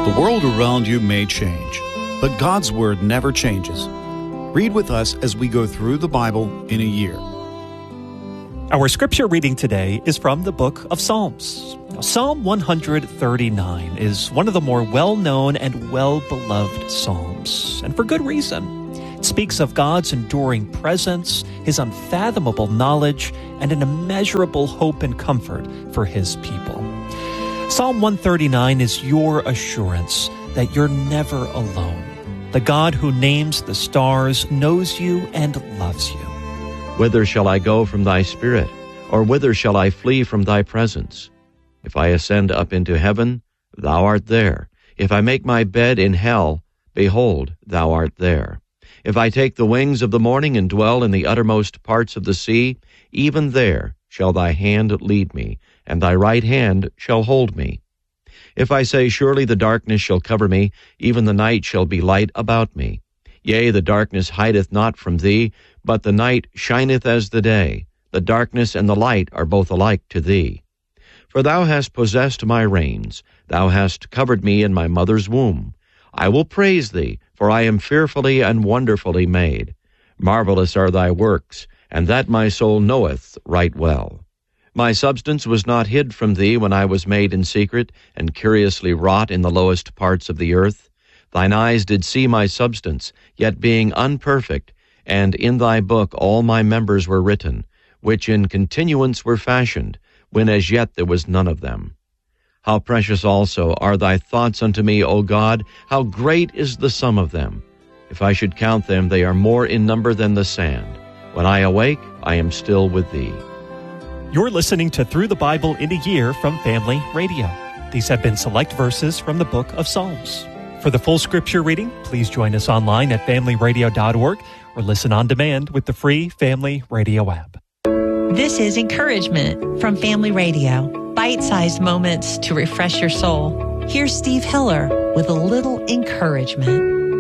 The world around you may change, but God's Word never changes. Read with us as we go through the Bible in a year. Our scripture reading today is from the book of Psalms. Psalm 139 is one of the more well-known and well-beloved psalms, and for good reason. It speaks of God's enduring presence, His unfathomable knowledge, and an immeasurable hope and comfort for His people. Psalm 139 is your assurance that you're never alone. The God who names the stars knows you and loves you. Whither shall I go from thy spirit? Or whither shall I flee from thy presence? If I ascend up into heaven, thou art there. If I make my bed in hell, behold, thou art there. If I take the wings of the morning and dwell in the uttermost parts of the sea, even there shall thy hand lead me, and thy right hand shall hold me. If I say, surely the darkness shall cover me, even the night shall be light about me. Yea, the darkness hideth not from thee, but the night shineth as the day. The darkness and the light are both alike to thee. For thou hast possessed my reins, thou hast covered me in my mother's womb. I will praise thee, for I am fearfully and wonderfully made. Marvelous are thy works, and that my soul knoweth right well. My substance was not hid from thee when I was made in secret, and curiously wrought in the lowest parts of the earth. Thine eyes did see my substance, yet being unperfect, and in thy book all my members were written, which in continuance were fashioned, when as yet there was none of them. How precious also are thy thoughts unto me, O God! How great is the sum of them! If I should count them, they are more in number than the sand. When I awake, I am still with thee. You're listening to Through the Bible in a Year from Family Radio. These have been select verses from the book of Psalms. For the full scripture reading, please join us online at familyradio.org or listen on demand with the free Family Radio app. This is Encouragement from Family Radio. Bite-sized moments to refresh your soul. Here's Steve Hiller with a little encouragement.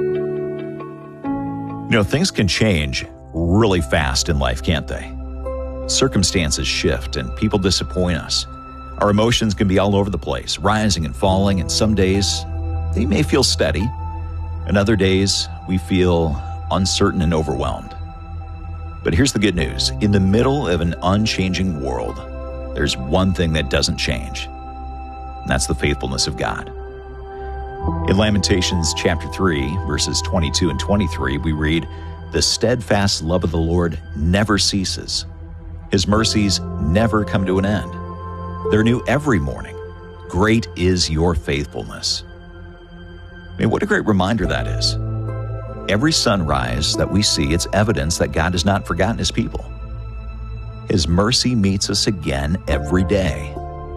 You know, things can change really fast in life, can't they? Circumstances shift and people disappoint us. Our emotions can be all over the place, rising and falling, and some days they may feel steady, and other days we feel uncertain and overwhelmed. But here's the good news. In the middle of an unchanging world, there's one thing that doesn't change, and that's the faithfulness of God. In Lamentations chapter 3, verses 22 and 23, we read, "The steadfast love of the Lord never ceases. His mercies never come to an end. They're new every morning. Great is your faithfulness." I mean, what a great reminder that is. Every sunrise that we see, it's evidence that God has not forgotten His people. His mercy meets us again every day.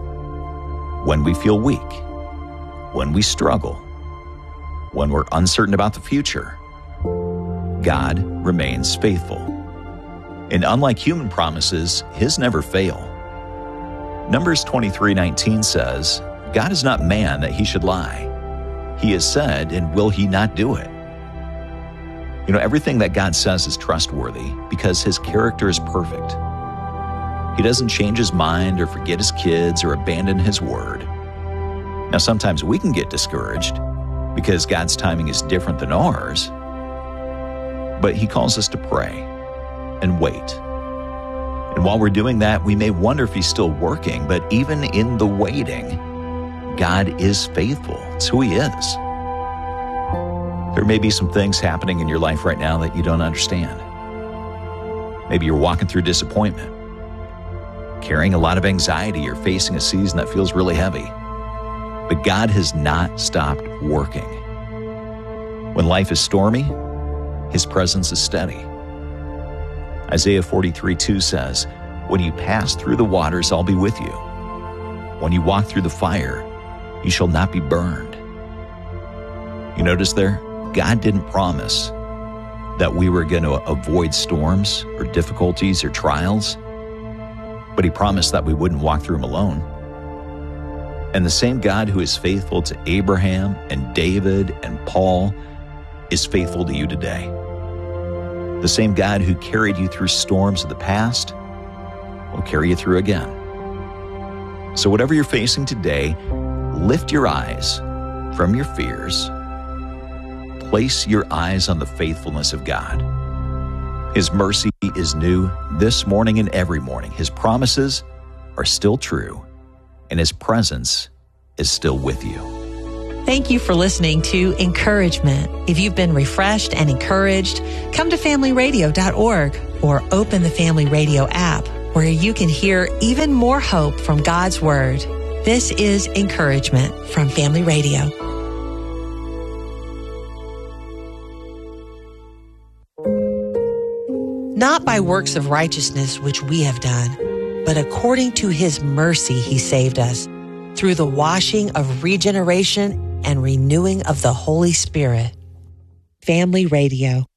When we feel weak, when we struggle, when we're uncertain about the future, God remains faithful. And unlike human promises, His never fail. Numbers 23:19 says, "God is not man that He should lie. He has said, and will He not do it?" You know, everything that God says is trustworthy because His character is perfect. He doesn't change His mind or forget His kids or abandon His word. Now, sometimes we can get discouraged because God's timing is different than ours, but He calls us to pray and wait. And while we're doing that, we may wonder if He's still working, but even in the waiting, God is faithful. It's who He is. There may be some things happening in your life right now that you don't understand. Maybe you're walking through disappointment, carrying a lot of anxiety, or facing a season that feels really heavy. But God has not stopped working. When life is stormy, His presence is steady. Isaiah 43:2 says, "When you pass through the waters, I'll be with you. When you walk through the fire, you shall not be burned." You notice there? God didn't promise that we were going to avoid storms or difficulties or trials, but He promised that we wouldn't walk through them alone. And the same God who is faithful to Abraham and David and Paul is faithful to you today. The same God who carried you through storms of the past will carry you through again. So whatever you're facing today, lift your eyes from your fears. Place your eyes on the faithfulness of God. His mercy is new this morning and every morning. His promises are still true, and His presence is still with you. Thank you for listening to Encouragement. If you've been refreshed and encouraged, come to familyradio.org or open the Family Radio app, where you can hear even more hope from God's Word. This is Encouragement from Family Radio. Not by works of righteousness which we have done, but according to His mercy He saved us, through the washing of regeneration and renewing of the Holy Spirit. Family Radio.